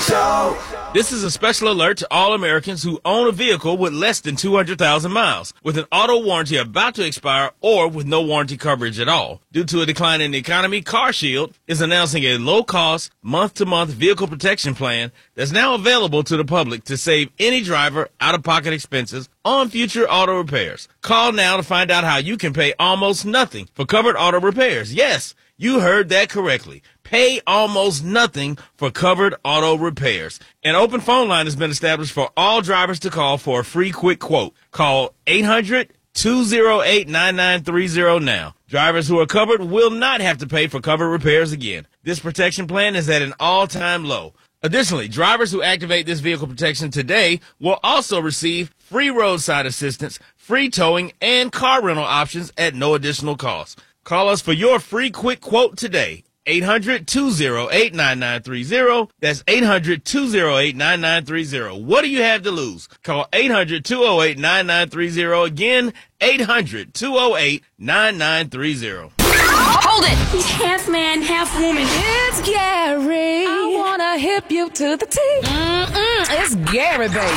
Show. This is a special alert to all Americans who own a vehicle with less than 200,000 miles, with an auto warranty about to expire or with no warranty coverage at all. Due to a decline in the economy, CarShield is announcing a low-cost, month-to-month vehicle protection plan that's now available to the public to save any driver out-of-pocket expenses on future auto repairs. Call now to find out how you can pay almost nothing for covered auto repairs. Yes, you heard that correctly. Pay almost nothing for covered auto repairs. An open phone line has been established for all drivers to call for a free quick quote. Call 800-208-9930 now. Drivers who are covered will not have to pay for covered repairs again. This protection plan is at an all-time low. Additionally, drivers who activate this vehicle protection today will also receive free roadside assistance, free towing, and car rental options at no additional cost. Call us for your free quick quote today. 800-208-9930. That's 800-208-9930. What do you have to lose? Call 800-208-9930. Again, 800-208-9930. Hold it! He's half man, half woman. It's Gary. I wanna hip you to the T. It's Gary, baby.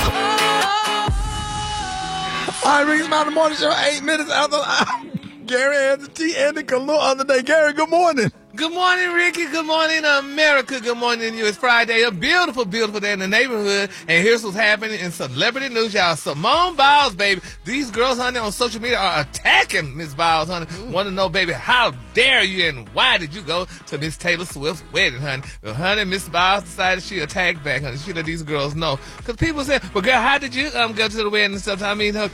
All right, Reese Mountain Morning Show, 8 minutes after Gary and the T and the Kalua on the day. Gary, good morning. Good morning, Ricky. Good morning, America. Good morning to you. It's Friday, a beautiful, beautiful day in the neighborhood. And here's what's happening in celebrity news, y'all. Simone Biles, baby. These girls, honey, on social media are attacking Miss Biles, honey. Want to know, baby, how dare you and why did you go to Miss Taylor Swift's wedding, honey? Well, honey, Miss Biles decided she attacked back, honey. She let these girls know. Because people say, well, girl, how did you go to the wedding and stuff?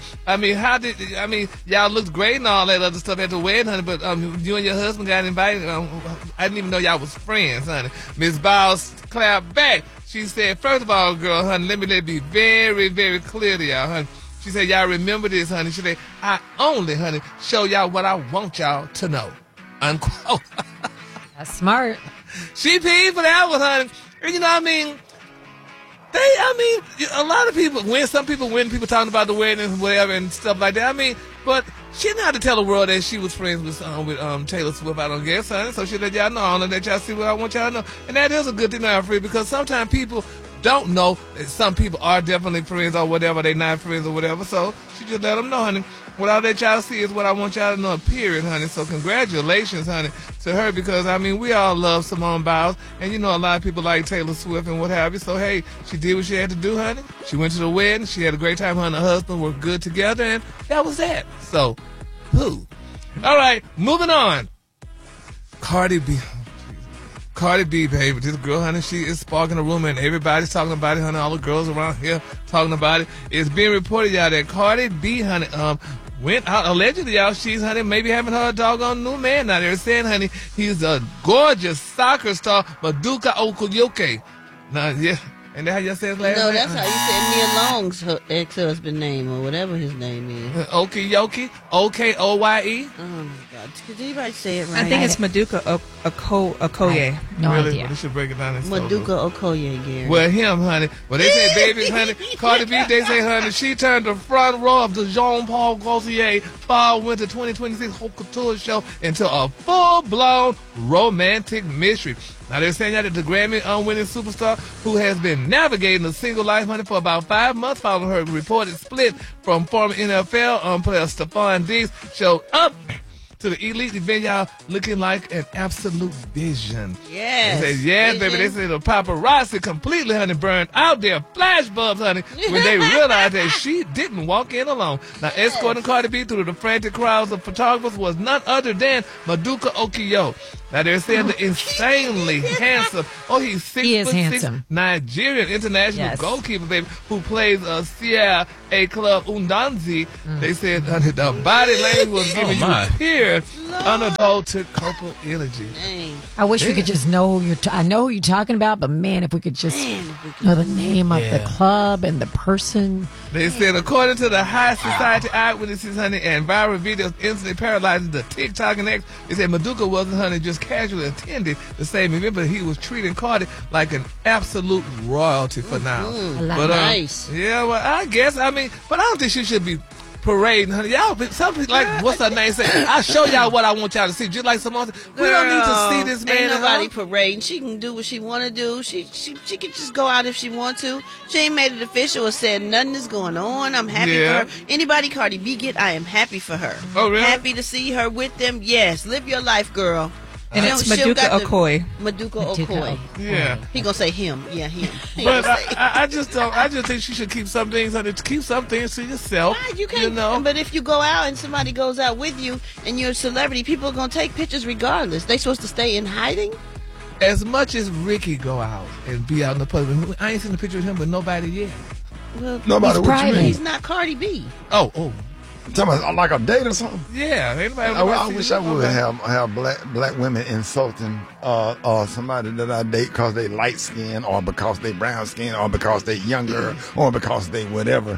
Y'all looked great and all that other stuff at the wedding, honey, but you and your husband got invited. I didn't even know y'all was friends, honey. Miss Biles clapped back. She said, first of all, girl, honey, let me be very, very clear to y'all, honey. She said, y'all remember this, honey. She said, I only, honey, show y'all what I want y'all to know. Unquote. That's smart. She peed for that one, honey. And you know what I mean? A lot of people win. Some people win. People talking about the wedding and whatever and stuff like that. But she didn't have to tell the world that she was friends with Taylor Swift, I don't guess, honey. So she let y'all know. I don't let y'all see what I want y'all to know. And that is a good thing, now, free, because sometimes people don't know that some people are definitely friends or whatever. They not friends or whatever. So she just let them know, honey. What I let y'all see is what I want y'all to know, period, honey. So congratulations, honey, to her, because, we all love Simone Biles. And, a lot of people like Taylor Swift and what have you. So, hey, she did what she had to do, honey. She went to the wedding. She had a great time. Her and her husband were good together. And that was that. So, who? All right, moving on. Cardi B, baby. This girl, honey, she is sparking a rumor, and everybody's talking about it, honey. All the girls around here talking about it. It's being reported, y'all, that Cardi B, honey, went out, allegedly, y'all, she's, honey, maybe having her doggone new man now. They're saying, honey, he's a gorgeous soccer star, Maduka Okoye. Now, yeah. And that how you say his last name? No, that's how you said Nia Long's ex-husband name, or whatever his name is. Okoye? O-K-O-Y-E? Oh, my God. Could anybody say it right? I think it's Maduka Okoye. No really? idea. Well, they should break it down in Maduka Okoye, Gary. Well, him, honey. Well, they say, baby, honey, Cardi B, they say, honey, she turned the front row of the Jean-Paul Gaultier Fall-Winter 2026 Haute Couture show into a full-blown romantic mystery. Now, they're saying that the Grammy-winning superstar, who has been navigating a single life, honey, for about 5 months following her reported split from former NFL player Stephon Diggs, showed up to the elite event, y'all, looking like an absolute vision. Yes. They said, yeah, baby. They said the paparazzi completely, honey, burned out their flash bulbs, honey, when they realized that she didn't walk in alone. Now, escorting Cardi B through the frantic crowds of photographers was none other than Maduka Okoye. Now, they're saying the insanely handsome, he's 6'6" Nigerian international goalkeeper, baby, who plays Sierra A Club Undanzi. They said the body language was giving you pure, unadulterated couple energy. I wish we could just know who I know who you're talking about, but man, if we could just know the name of the club and the person. They said, according to the high society eyewitnesses, honey, and viral videos instantly paralyzing the TikTok and X, they said Maduka wasn't, honey, just casually attending the same event, but he was treating Cardi like an absolute royalty for now. Nice. Yeah, well, I guess, but I don't think she should be parading, honey. Y'all, some people like, what's her name? Say, I'll show y'all what I want y'all to see. Just like some other, we don't need to see this man. Ain't nobody parading. She can do what she want to do. She can just go out if she want to. She ain't made it official or said nothing is going on. I'm happy for her. Anybody Cardi B get, I am happy for her. Oh, really? Happy to see her with them. Yes, live your life, girl. And it's Maduka Okoye. Maduka Okoye. Yeah. He gonna say him. Yeah, him. But I just don't. I just think she should keep some things keep some things to yourself. Right, you can't. But if you go out and somebody goes out with you and you're a celebrity, people are gonna take pictures regardless. They supposed to stay in hiding. As much as Ricky go out and be out in the public, I ain't seen a picture of him with nobody yet. Well, Nobody. What you mean? he's not Cardi B. Oh. Talking about like a date or something? Yeah. I wish I would have black women insulting somebody that I date because they light skin or because they brown skin or because they younger or because they whatever.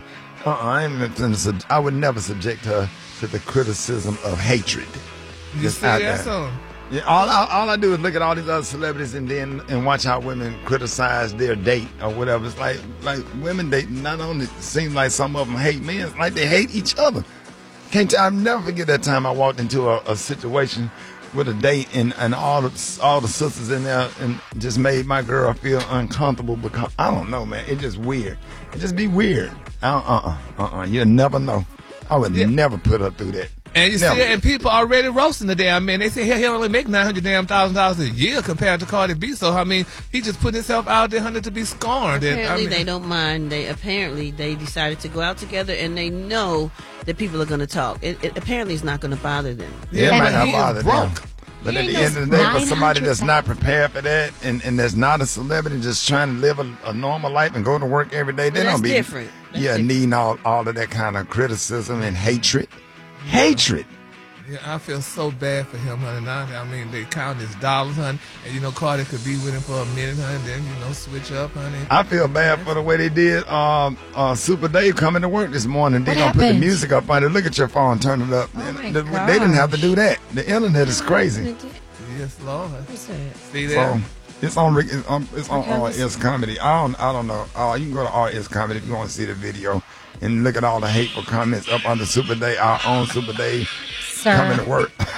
I would never subject her to the criticism of hatred. You see that song? Yeah, all I do is look at all these other celebrities and watch how women criticize their date or whatever. It's like women dating not only seems like some of them hate men, it's like they hate each other. I'll never forget that time I walked into a situation with a date and all the sisters in there and just made my girl feel uncomfortable because I don't know, man. It's just weird. It just be weird. You'll never know. I would never put her through that. And you see, and people already roasting the damn man. They say he only make $900,000 a year compared to Cardi B. So I mean, he just put himself out there, to be scorned. Apparently, they don't mind. They decided to go out together, and they know that people are going to talk. Apparently, it's not going to bother them. Yeah, it might not bother them. But at the end of the day, for somebody that's not prepared for that and that's not a celebrity, just trying to live a normal life and go to work every day, they don't be different. Needing all of that kind of criticism and hatred. Hatred. Yeah, I feel so bad for him, honey. Now, I mean, they count his dollars, honey. And, Cardi could be with him for a minute, honey, then, switch up, honey. I feel bad for the way they did Super Dave coming to work this morning. They going to put the music up on it. Look at your phone, turn it up. They didn't have to do that. The internet is crazy. Yes, Lord. See there? So, it's on RS Comedy. I don't know. You can go to RS Comedy if you want to see the video and look at all the hateful comments up under Super Day, our own Super Day coming to work. Now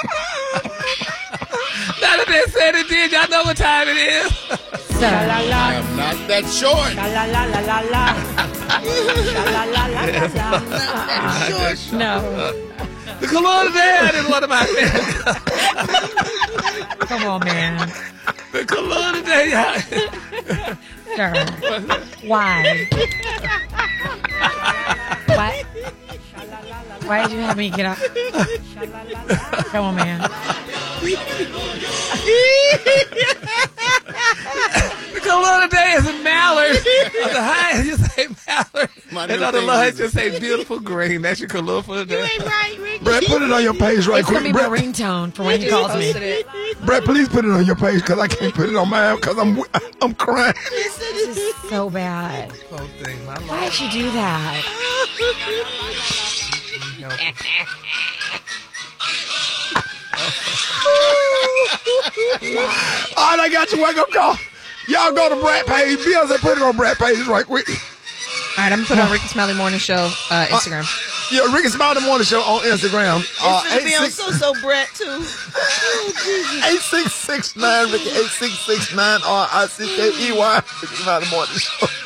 that they said it did, y'all know what time it is. I'm not that short. No. The cologne today, I didn't want to mind. Come on, man. The cologne today, Sir. Why? Why did you have me get up? Come on, man. The cologne today is a mallard. On the high, just say mallard. And on the low, it just say beautiful green. That's your cologne for the day. You ain't right, Ricky. Brett, put it on your page right quick. It's going to be my ringtone for when he calls me. Brett, please put it on your page because I can't put it on mine because I'm crying. This is so bad. Why did you do that? All right, I got your wake-up call. Y'all go to Brett page. Beyonce, put it on Brett page right quick. All right, I'm going to put on Ricky Smiley Morning Show Instagram. Yeah, Ricky Smiley Morning Show on Instagram. It's going to be on So Brett, too. 8669 Ricky, 8669 RICKEY. Ricky Smiley Morning Show.